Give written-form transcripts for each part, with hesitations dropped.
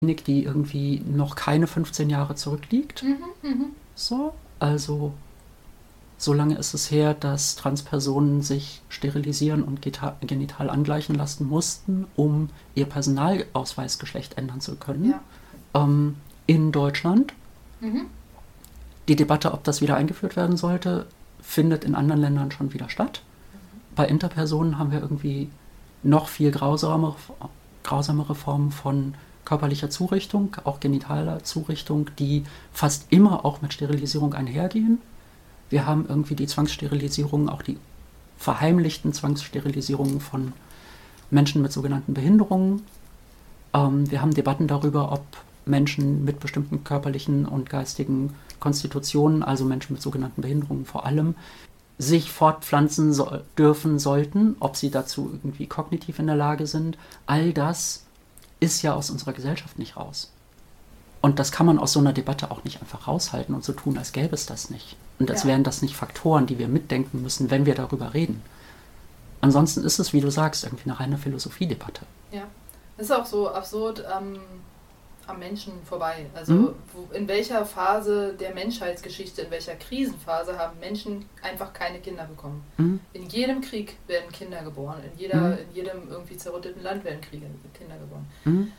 die irgendwie noch keine 15 Jahre zurückliegt. So, also so lange ist es her, dass Transpersonen sich sterilisieren und genital angleichen lassen mussten, um ihr Personalausweisgeschlecht ändern zu können. Ja. In Deutschland. Die Debatte, ob das wieder eingeführt werden sollte, findet in anderen Ländern schon wieder statt. Bei Interpersonen haben wir irgendwie noch viel grausamere Formen von körperlicher Zurichtung, auch genitaler Zurichtung, die fast immer auch mit Sterilisierung einhergehen. Wir haben irgendwie die Zwangssterilisierung, auch die verheimlichten Zwangssterilisierungen von Menschen mit sogenannten Behinderungen. Wir haben Debatten darüber, ob Menschen mit bestimmten körperlichen und geistigen Konstitutionen, also Menschen mit sogenannten Behinderungen vor allem, sich fortpflanzen dürfen sollten, ob sie dazu irgendwie kognitiv in der Lage sind. All das ist ja aus unserer Gesellschaft nicht raus. Und das kann man aus so einer Debatte auch nicht einfach raushalten und so tun, als gäbe es das nicht. Und als wären das nicht Faktoren, die wir mitdenken müssen, wenn wir darüber reden. Ansonsten ist es, wie du sagst, irgendwie eine reine Philosophiedebatte. Ja, das ist auch so absurd am Menschen vorbei. Also in welcher Phase der Menschheitsgeschichte, in welcher Krisenphase haben Menschen einfach keine Kinder bekommen? In jedem Krieg werden Kinder geboren. In jedem irgendwie zerrütteten Land werden Kinder geboren.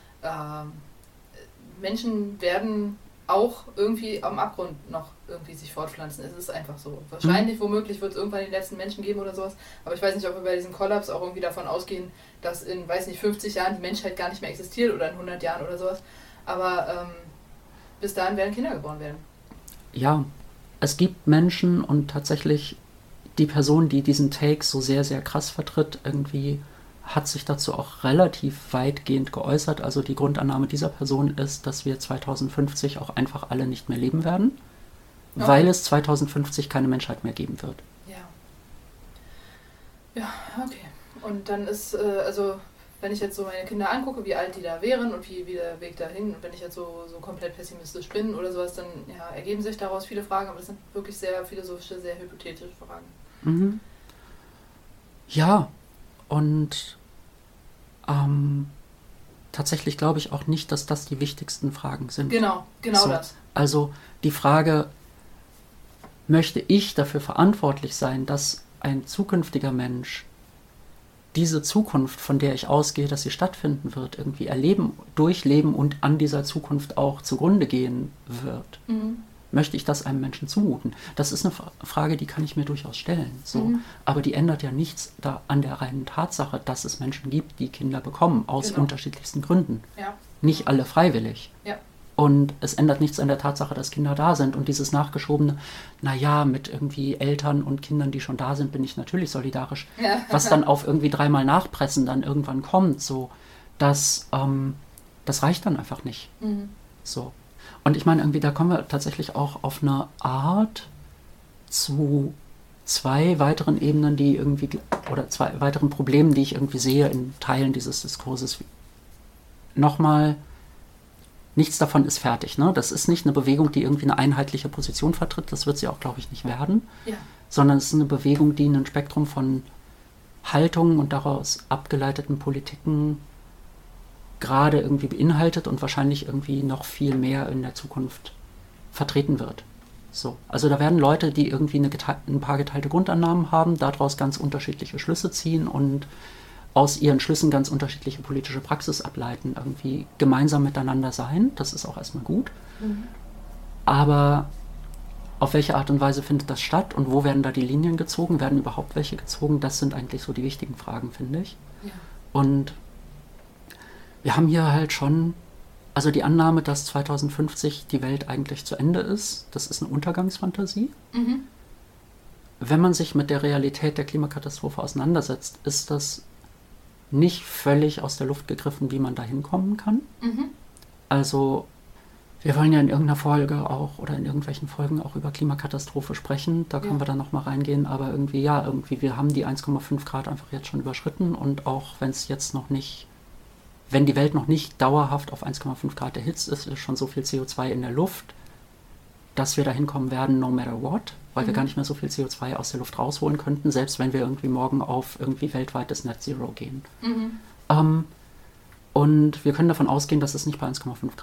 Menschen werden auch irgendwie am Abgrund noch irgendwie sich fortpflanzen. Es ist einfach so. Wahrscheinlich, womöglich wird es irgendwann den letzten Menschen geben oder sowas. Aber ich weiß nicht, ob wir bei diesem Kollaps auch irgendwie davon ausgehen, dass in, 50 Jahren die Menschheit gar nicht mehr existiert oder in 100 Jahren oder sowas. Aber bis dahin werden Kinder geboren werden. Ja, es gibt Menschen und tatsächlich die Person, die diesen Take so sehr, sehr krass vertritt, irgendwie hat sich dazu auch relativ weitgehend geäußert. Also die Grundannahme dieser Person ist, dass wir 2050 auch einfach alle nicht mehr leben werden, weil es 2050 keine Menschheit mehr geben wird. Ja, okay. Und dann ist, also wenn ich jetzt so meine Kinder angucke, wie alt die da wären und wie der Weg dahin, und wenn ich jetzt so komplett pessimistisch bin oder sowas, dann ergeben sich daraus viele Fragen, aber das sind wirklich sehr philosophische, sehr hypothetische Fragen. Ja, und tatsächlich glaube ich auch nicht, dass das die wichtigsten Fragen sind. Genau so. Das. Also die Frage, möchte ich dafür verantwortlich sein, dass ein zukünftiger Mensch diese Zukunft, von der ich ausgehe, dass sie stattfinden wird, irgendwie erleben, durchleben und an dieser Zukunft auch zugrunde gehen wird? Möchte ich das einem Menschen zumuten? Das ist eine Frage, die kann ich mir durchaus stellen. So. Aber die ändert ja nichts an der reinen Tatsache, dass es Menschen gibt, die Kinder bekommen, aus unterschiedlichsten Gründen. Ja. Nicht alle freiwillig. Ja. Und es ändert nichts an der Tatsache, dass Kinder da sind. Und dieses nachgeschobene, mit irgendwie Eltern und Kindern, die schon da sind, bin ich natürlich solidarisch. Ja. Was dann auf irgendwie 3-mal nachpressen dann irgendwann kommt, so, das reicht dann einfach nicht. So. Und ich meine, irgendwie, da kommen wir tatsächlich auch auf eine Art zu 2 weiteren Ebenen, die irgendwie, oder 2 weiteren Problemen, die ich irgendwie sehe in Teilen dieses Diskurses. Nochmal, nichts davon ist fertig. Ne? Das ist nicht eine Bewegung, die irgendwie eine einheitliche Position vertritt. Das wird sie auch, glaube ich, nicht werden. Ja. Sondern es ist eine Bewegung, die ein Spektrum von Haltungen und daraus abgeleiteten Politiken gerade irgendwie beinhaltet und wahrscheinlich irgendwie noch viel mehr in der Zukunft vertreten wird. So. Also da werden Leute, die irgendwie ein paar geteilte Grundannahmen haben, daraus ganz unterschiedliche Schlüsse ziehen und aus ihren Schlüssen ganz unterschiedliche politische Praxis ableiten, irgendwie gemeinsam miteinander sein. Das ist auch erstmal gut. Aber auf welche Art und Weise findet das statt und wo werden da die Linien gezogen? Werden überhaupt welche gezogen? Das sind eigentlich so die wichtigen Fragen, finde ich. Ja. Und wir haben hier halt schon, also die Annahme, dass 2050 die Welt eigentlich zu Ende ist, das ist eine Untergangsfantasie. Wenn man sich mit der Realität der Klimakatastrophe auseinandersetzt, ist das nicht völlig aus der Luft gegriffen, wie man da hinkommen kann. Also wir wollen ja in irgendeiner Folge auch oder in irgendwelchen Folgen auch über Klimakatastrophe sprechen, da können wir dann nochmal reingehen, aber irgendwie wir haben die 1,5 Grad einfach jetzt schon überschritten und auch wenn die Welt noch nicht dauerhaft auf 1,5 Grad erhitzt ist, ist schon so viel CO2 in der Luft, dass wir da hinkommen werden, no matter what, weil wir gar nicht mehr so viel CO2 aus der Luft rausholen könnten, selbst wenn wir irgendwie morgen auf irgendwie weltweites Net Zero gehen. Und wir können davon ausgehen, dass es nicht bei 1,5